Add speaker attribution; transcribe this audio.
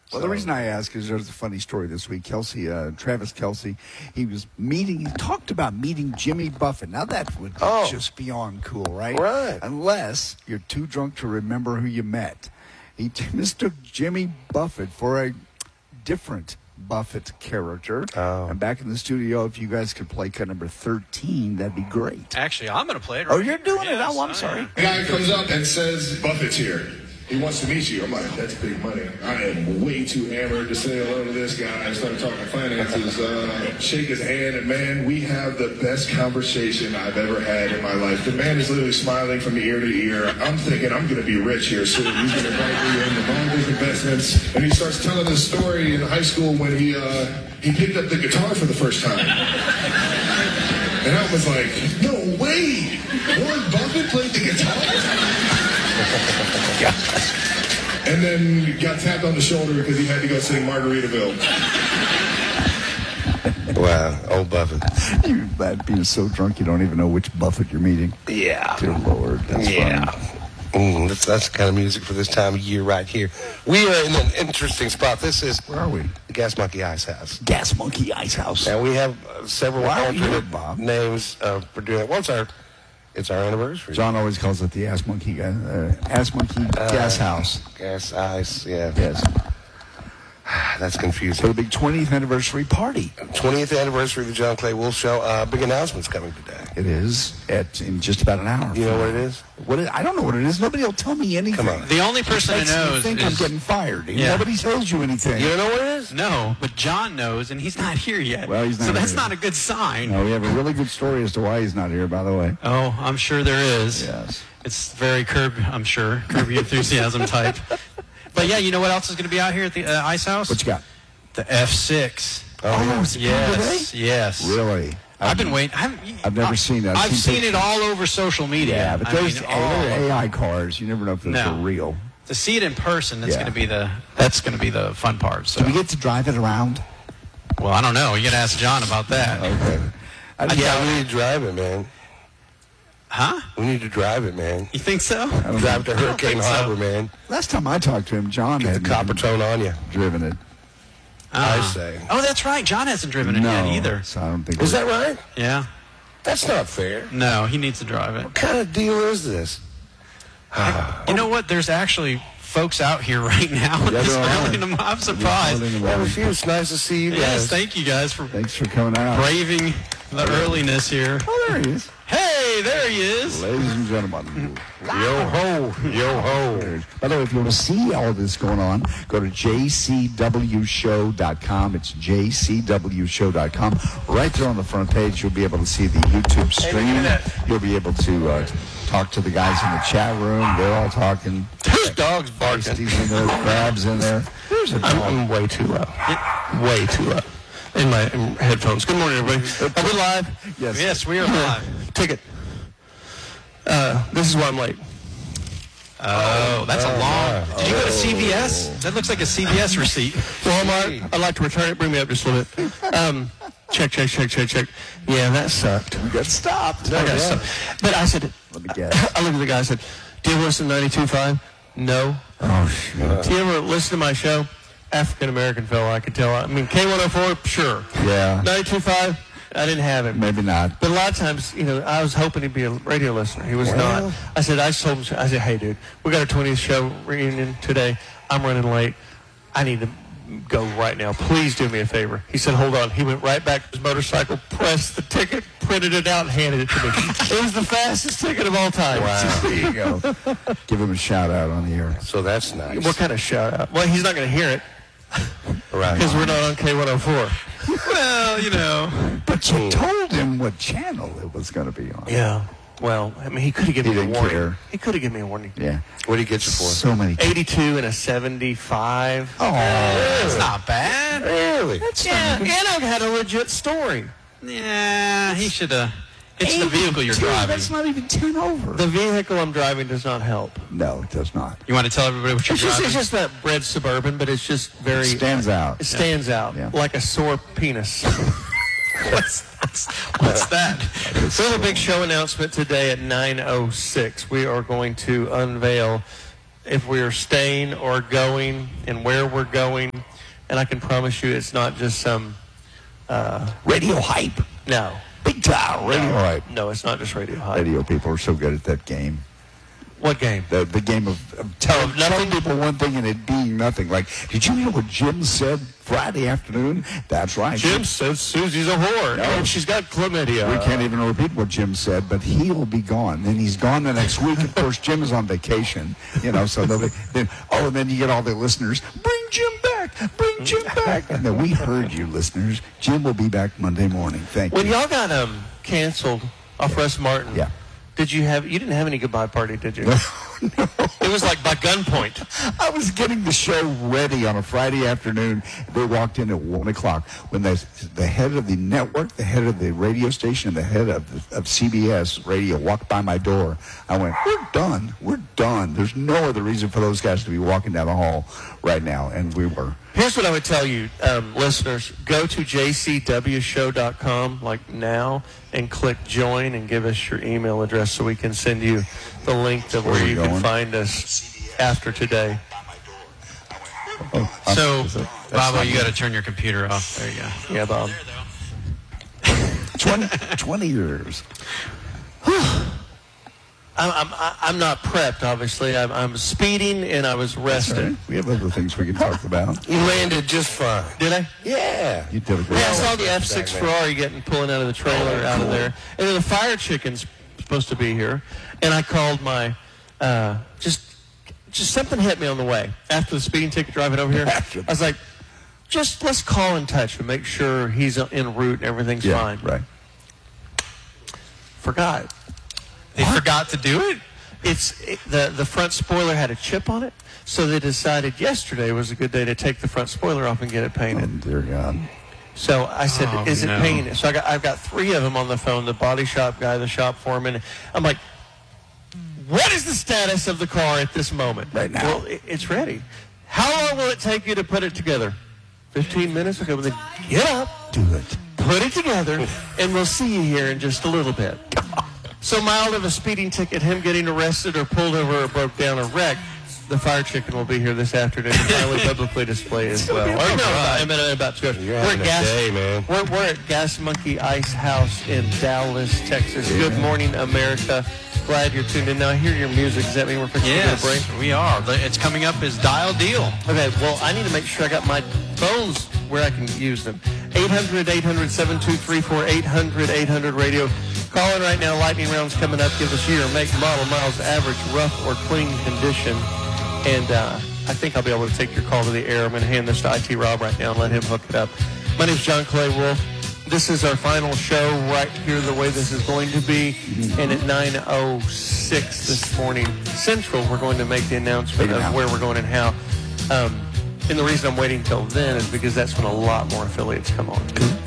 Speaker 1: Well, the reason I ask is there's a funny story this week. Travis Kelce, he talked about meeting Jimmy Buffett. Now that would just beyond cool, right?
Speaker 2: Right.
Speaker 1: Unless you're too drunk to remember who you met. He mistook Jimmy Buffett for a different Buffett character. And back in the studio, if you guys could play cut number 13, that'd be great.
Speaker 3: Actually, I'm going to play it.
Speaker 1: Oh, you're doing it? Oh, I'm sorry.
Speaker 4: The guy comes up and says, Buffett's here. He wants to meet you. I'm like, that's big money. I am way too hammered to say hello to this guy. I started talking finances, shake his hand, and man, we have the best conversation I've ever had in my life. The man is literally smiling from ear to ear. I'm thinking I'm going to be rich here soon. He's going to invite me into all these investments. And he starts telling this story in high school when he picked up the guitar for the first time. And I was like, no way! Warren Buffett played the guitar? And then got tapped on the shoulder because he had to go sing Margaritaville.
Speaker 2: Wow, old Buffett.
Speaker 1: You're bad being so drunk you don't even know which Buffett you're meeting.
Speaker 2: Yeah.
Speaker 1: Dear Lord, that's funny.
Speaker 2: That's the kind of music for this time of year right here. We are in an interesting spot. This is...
Speaker 1: Where are we?
Speaker 2: The Gas Monkey Ice House.
Speaker 1: Gas Monkey Ice House.
Speaker 2: Now, we have several alternate
Speaker 1: Bob?
Speaker 2: names for doing it. Well, it's our anniversary.
Speaker 1: John always calls it the Ass Monkey Gas House.
Speaker 2: Gas Ice, yeah.
Speaker 1: Yes.
Speaker 2: That's confusing.
Speaker 1: For the big 20th anniversary party.
Speaker 2: 20th anniversary of the John Clay Wolf Show. Big announcements coming today.
Speaker 1: It is in just about an hour.
Speaker 2: You know what it is?
Speaker 1: I don't know what it is. Nobody will tell me anything.
Speaker 2: Come on.
Speaker 3: The only person who knows
Speaker 1: think I'm getting fired.
Speaker 3: Yeah.
Speaker 1: Nobody tells you anything.
Speaker 2: You don't know what it is?
Speaker 3: No, but John knows, and he's not here yet.
Speaker 1: Well, he's not
Speaker 3: so that's
Speaker 1: here.
Speaker 3: not a good sign.
Speaker 1: No, we have a really good story as to why he's not here, by the way.
Speaker 3: Oh, I'm sure there is.
Speaker 1: Yes.
Speaker 3: It's very Curb Your Enthusiasm type. But yeah, you know what else is going to be out here at the Ice House?
Speaker 1: What you got?
Speaker 3: The F6.
Speaker 1: Oh, is it
Speaker 3: yes, yes.
Speaker 1: Really?
Speaker 3: I've been waiting.
Speaker 1: I've never seen that.
Speaker 3: I've seen it all over social media.
Speaker 1: Yeah, but those AI cars, you never know if those are real.
Speaker 3: To see it in person, that's going to be the fun part. So.
Speaker 1: Do we get to drive it around?
Speaker 3: Well, I don't know. You got to ask John about that.
Speaker 1: Okay.
Speaker 2: We need to drive it, man.
Speaker 3: Huh?
Speaker 2: We need to drive it, man.
Speaker 3: You think so?
Speaker 2: Drive to Hurricane Harbor, man.
Speaker 1: Last time I talked to him, John
Speaker 2: Get
Speaker 1: had
Speaker 2: the copper tone on you.
Speaker 1: Driven it.
Speaker 2: I say.
Speaker 3: Oh, that's right. John hasn't driven it yet either.
Speaker 1: So I don't think.
Speaker 2: Is that right?
Speaker 3: Yeah.
Speaker 2: That's not fair.
Speaker 3: No, he needs to drive it.
Speaker 2: What kind of deal is this?
Speaker 3: You know what? There's actually folks out here right now. I'm surprised.
Speaker 2: It's nice to see you guys.
Speaker 3: Yes, thank you guys
Speaker 1: Thanks for coming out.
Speaker 3: braving the earliness here.
Speaker 1: Oh, there he is.
Speaker 3: Hey, there he is.
Speaker 1: Ladies and gentlemen.
Speaker 2: Yo-ho, yo-ho.
Speaker 1: By the way, if you want to see all this going on, go to jcwshow.com. It's jcwshow.com. Right there on the front page, you'll be able to see the YouTube stream. You'll be able to talk to the guys in the chat room. They're all talking.
Speaker 2: There's dogs barking.
Speaker 1: Feisties in there, crabs in there. There's a dog.
Speaker 2: I'm way too low. Way too low. In my headphones. Good morning, everybody. Are we live?
Speaker 3: Yes, we are live.
Speaker 2: Ticket. This is why I'm late.
Speaker 3: Oh, that's a long. Did you go to CVS? That looks like a CVS receipt.
Speaker 2: Walmart, I'd like to return it. Bring me up just a little bit. Check. Yeah, that sucked.
Speaker 1: You got stopped.
Speaker 2: I got stopped. But I said,
Speaker 1: Let me guess.
Speaker 2: I looked at the guy and said, do you ever listen to 92.5? No.
Speaker 1: Oh, shit.
Speaker 2: Do you ever listen to my show? African-American fellow, I could tell. I mean, K104, sure.
Speaker 1: Yeah.
Speaker 2: 92.5, I didn't have him.
Speaker 1: Maybe not.
Speaker 2: But a lot of times, I was hoping he'd be a radio listener. He was not. I said, hey, dude, we got our 20th show reunion today. I'm running late. I need to go right now. Please do me a favor. He said, hold on. He went right back to his motorcycle, pressed the ticket, printed it out, and handed it to me. It was the fastest ticket of all time.
Speaker 1: Wow. There you go. Give him a shout out on the air.
Speaker 2: So that's nice. What kind of shout out? Well, he's not going to hear it. Right. Because we're not on K104.
Speaker 3: Well,
Speaker 1: But you told him what channel it was going to be on.
Speaker 2: Yeah. Well, I mean, he could have given me a warning.
Speaker 1: Care.
Speaker 2: He could have given me a warning.
Speaker 1: Yeah.
Speaker 2: What did he get you for?
Speaker 1: So many.
Speaker 2: 82 and a 75.
Speaker 1: Oh,
Speaker 3: that's not bad.
Speaker 2: Really?
Speaker 1: and
Speaker 2: I had a legit story.
Speaker 3: Yeah, he should have. It's the vehicle you're driving.
Speaker 1: That's not even 10 over.
Speaker 2: The vehicle I'm driving does not help.
Speaker 1: No, it does not.
Speaker 3: You want to tell everybody what you're driving?
Speaker 2: It's just that red Suburban, but it's just very...
Speaker 1: It stands out.
Speaker 2: It stands out.
Speaker 1: Yeah.
Speaker 2: Like a sore penis.
Speaker 3: What's that?
Speaker 2: We have a big show announcement today at 9:06. We are going to unveil if we are staying or going and where we're going. And I can promise you it's not just some...
Speaker 1: radio hype.
Speaker 2: No.
Speaker 1: Big time radio hype.
Speaker 2: No, it's not just radio hype.
Speaker 1: Radio people are so good at that game.
Speaker 2: What game?
Speaker 1: The game of telling people one thing and it being nothing. Like, did you hear what Jim said Friday afternoon? That's right.
Speaker 2: Jim says Susie's a whore.
Speaker 1: No.
Speaker 2: And she's got chlamydia.
Speaker 1: We can't even repeat what Jim said, but he'll be gone. Then he's gone the next week. Of course, Jim is on vacation, so nobody. And then you get all the listeners. Bring Jim back. Bring Jim back. And then we heard you, listeners. Jim will be back Monday morning. Thank you.
Speaker 2: When y'all got canceled off Russ Martin, you didn't have any goodbye party, did you?
Speaker 1: No.
Speaker 2: It was like by gunpoint.
Speaker 1: I was getting the show ready on a Friday afternoon. They walked in at 1 o'clock when the head of the network, the head of the radio station, the head of CBS radio walked by my door. I went, we're done. We're done. There's no other reason for those guys to be walking down the hall right now, and we were.
Speaker 2: Here's what I would tell you, listeners. Go to jcwshow.com now and click join and give us your email address so we can send you the link to where you can find us after today.
Speaker 3: So, Bobo, you got to turn your computer off. There you go.
Speaker 2: Yeah, Bob.
Speaker 1: 20 years.
Speaker 2: I'm not prepped, obviously. I'm speeding, and I was rested.
Speaker 1: Right. We have other things we can talk about.
Speaker 5: You landed just fine.
Speaker 2: Did I?
Speaker 5: Yeah.
Speaker 1: You did a great
Speaker 2: Yeah, I saw the F6 Ferrari pulling out of the trailer out of there. And then the fire chicken's supposed to be here. And I called my, just something hit me on the way. After the speeding ticket driving over here, I was like, let's call in touch and make sure he's en route and everything's fine.
Speaker 1: Right.
Speaker 2: Forgot.
Speaker 3: They forgot to do it?
Speaker 2: The front spoiler had a chip on it, so they decided yesterday was a good day to take the front spoiler off and get it painted.
Speaker 1: Oh, dear God.
Speaker 2: So I said, is it
Speaker 3: no.
Speaker 2: painted? So I've got 3 of them on the phone, the body shop guy, the shop foreman. I'm like, what is the status of the car at this moment?
Speaker 1: Right now.
Speaker 2: Well, it's ready. How long will it take you to put it together? 15 minutes? Okay, well then get up.
Speaker 1: Do it.
Speaker 2: Put it together, and we'll see you here in just a little bit. So mild of a speeding ticket, him getting arrested or pulled over or broke down or wrecked, the fire chicken will be here this afternoon and finally publicly displayed as well. Or no, about to go. We're at Gas Monkey Ice House in Dallas, Texas. Yeah. Good morning, America. Glad you're tuned in. Now I hear your music. Does that mean we're fixing to get a break?
Speaker 3: We are. It's coming up as Dial Deal.
Speaker 2: Okay, well, I need to make sure I got my phones where I can use them. 800-800-7234, 800-800-RADIO. Call in right now. Lightning round's coming up. Give us year, make, model, miles, average, rough or clean condition. And I think I'll be able to take your call to the air. I'm going to hand this to IT Rob right now and let him hook it up. My name's John Clay Wolf. This is our final show right here the way this is going to be. And at 9:06 this morning Central, we're going to make the announcement of where we're going and how. And the reason I'm waiting till then is because that's when a lot more affiliates come on.